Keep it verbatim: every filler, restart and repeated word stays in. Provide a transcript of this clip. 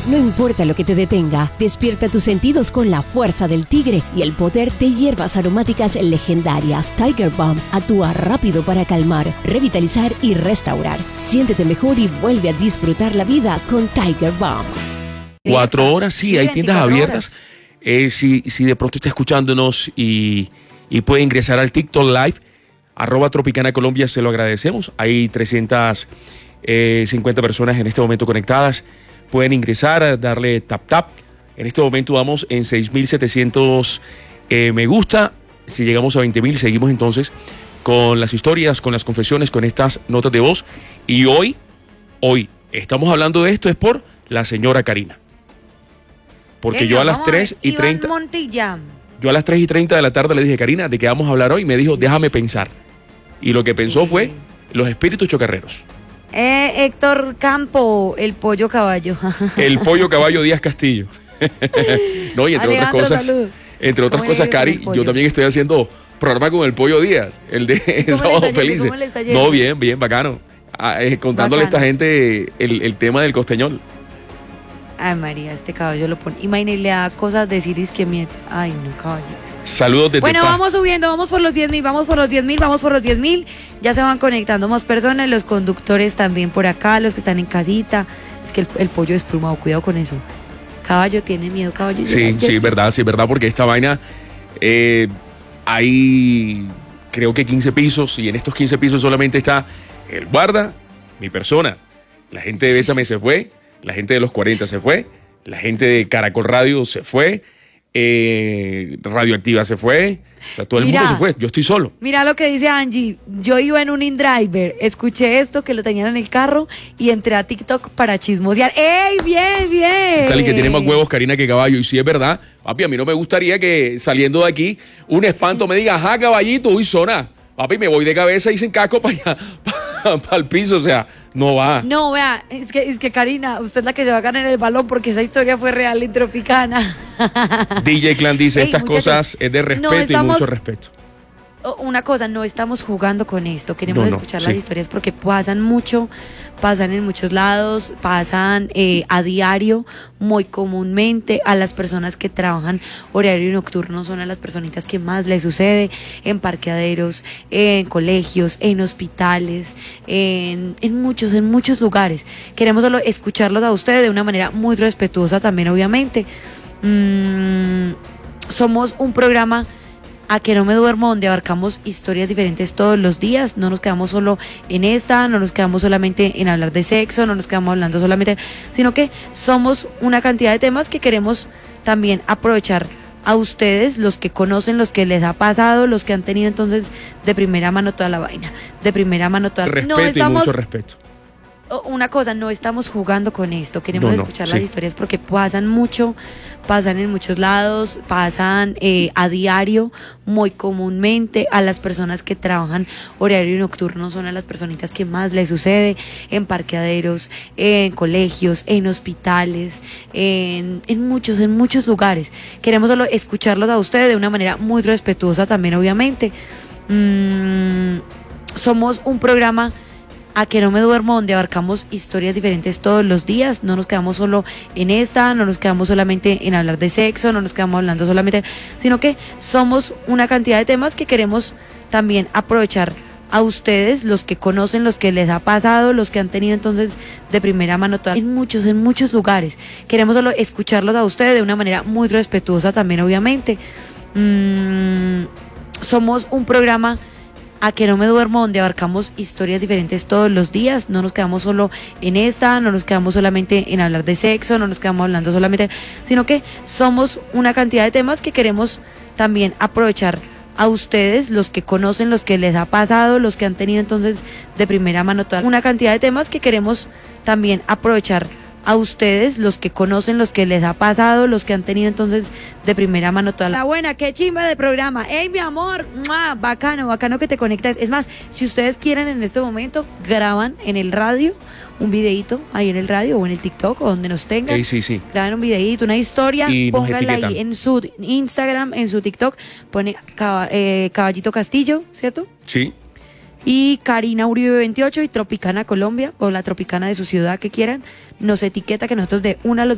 No importa lo que te detenga, despierta tus sentidos con la fuerza del tigre y el poder de hierbas aromáticas legendarias. Tiger Balm actúa rápido para calmar, revitalizar y restaurar. Siéntete mejor y vuelve a disfrutar la vida con Tiger Balm. Cuatro horas, sí, hay tiendas abiertas. Eh, si, si de pronto está escuchándonos y, y puede ingresar al TikTok Live, arroba Tropicana Colombia, se lo agradecemos. Hay trescientas cincuenta personas en este momento conectadas. Pueden ingresar, darle tap tap. En este momento vamos en seis mil setecientos eh, me gusta. Si llegamos a veinte mil, seguimos entonces con las historias, con las confesiones, con estas notas de voz. Y hoy, hoy, estamos hablando de esto es por la señora Karina. Porque Señor, yo a las vamos tres y Iván treinta... Montilla. Yo a las tres y treinta de la tarde le dije, Karina, ¿de qué vamos a hablar hoy? Me dijo, déjame pensar. Y lo que pensó Sí. fue los espíritus chocarreros. Eh, Héctor Campo, el pollo caballo. El pollo caballo Díaz Castillo. No, y entre Alejandro, otras cosas, salud. entre otras ¿Cómo le cosas, ha ido con Cari, el pollo? yo también estoy haciendo programa con el pollo Díaz, el de le Sábado está yendo? Felices. ¿Cómo le está yendo? No, bien, bien, bacano. Ah, eh, contándole Bacano. a esta gente el, el tema del costeñol. Ay, María, este caballo lo pone. Imagínate, le da cosas decir es que miedo. Ay, no, caballito. Saludos desde Bueno, Paz. vamos subiendo, vamos por los diez mil, vamos por los diez mil, vamos por los diez mil. Ya se van conectando más personas, los conductores también por acá, los que están en casita. Es que el, el pollo desplumado, cuidado con eso. Caballo tiene miedo, caballo. Sí, ya- ya- sí, verdad, sí, verdad, porque esta vaina eh, hay creo que quince pisos y en estos quince pisos solamente está el guarda, mi persona, la gente de Bésame se fue, la gente de los cuarenta se fue, la gente de Caracol Radio se fue, eh, Radioactiva se fue, o sea, todo el Mira. mundo se fue, yo estoy solo. Mira lo que dice Angie. Yo iba en un InDriver, escuché esto que lo tenían en el carro y entré a TikTok para chismosear. ¡Ey, bien, bien! Es el que tiene más huevos, Karina, que caballo. Y si es verdad, papi, a mí no me gustaría que saliendo de aquí un espanto me diga, ajá, caballito, uy, zona. Papi, me voy de cabeza y sin casco para allá, para el piso, o sea, no va. No, vea, es que, es que Karina, usted es la que se va a ganar el balón porque esa historia fue real en Tropicana. D J Clan dice, Ey, estas muchachos, cosas es de respeto no estamos- y mucho respeto. Oh, una cosa, no estamos jugando con esto, queremos No, no, escuchar sí. las historias porque pasan mucho, pasan en muchos lados, pasan eh, a diario, muy comúnmente. A las personas que trabajan horario nocturno son a las personitas que más les sucede, en parqueaderos, en colegios, en hospitales, en, en muchos, en muchos lugares. Queremos solo escucharlos a ustedes de una manera muy respetuosa también, obviamente. Mm, somos un programa A que no me duermo, donde abarcamos historias diferentes todos los días. No nos quedamos solo en esta, no nos quedamos solamente en hablar de sexo, no nos quedamos hablando solamente, sino que somos una cantidad de temas que queremos también aprovechar a ustedes, los que conocen, los que les ha pasado, los que han tenido entonces de primera mano toda la vaina, de primera mano toda la... Respeto No y estamos... mucho respeto. Oh, una cosa, no estamos jugando con esto, queremos No, no, escuchar sí. las historias porque pasan mucho, pasan en muchos lados, pasan eh, a diario, muy comúnmente. A las personas que trabajan horario nocturno son a las personitas que más les sucede, en parqueaderos, en colegios, en hospitales, en, en muchos, en muchos lugares. Queremos solo escucharlos a ustedes de una manera muy respetuosa también, obviamente. Mm, somos un programa A que no me duermo, donde abarcamos historias diferentes todos los días. No nos quedamos solo en esta, no nos quedamos solamente en hablar de sexo, no nos quedamos hablando solamente, sino que somos una cantidad de temas que queremos también aprovechar a ustedes, los que conocen, los que les ha pasado, los que han tenido entonces de primera mano toda, en muchos, en muchos lugares. Queremos solo escucharlos a ustedes de una manera muy respetuosa también, obviamente. Mm, somos un programa A que no me duermo, donde abarcamos historias diferentes todos los días. No nos quedamos solo en esta, no nos quedamos solamente en hablar de sexo, no nos quedamos hablando solamente, sino que somos una cantidad de temas que queremos también aprovechar a ustedes, los que conocen, los que les ha pasado, los que han tenido entonces de primera mano toda una cantidad de temas que queremos también aprovechar a ustedes, los que conocen, los que les ha pasado, los que han tenido entonces de primera mano toda la buena, qué chimba de programa. Ey, mi amor, ¡mua! Bacano, bacano que te conectas. Es más, si ustedes quieren en este momento, graban en el radio un videito ahí en el radio o en el TikTok o donde nos tengan. Ey, sí, sí. Graben un videito, una historia, Y nos pónganla etiquetan. ahí en su Instagram, en su TikTok, pone caba- eh, Caballito Castillo, ¿cierto? Sí. Y Karina Uribe veintiocho y Tropicana Colombia, o la Tropicana de su ciudad que quieran, nos etiqueta que nosotros de una los